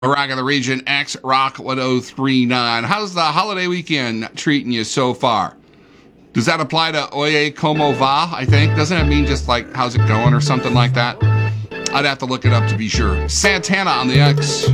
Rock of the Region, X Rock 1039. How's the holiday weekend treating you so far? Does that apply to Oye Como Va, I think? Doesn't it mean just like, how's it going or something like that? I'd have to look it up to be sure. Santana on the X.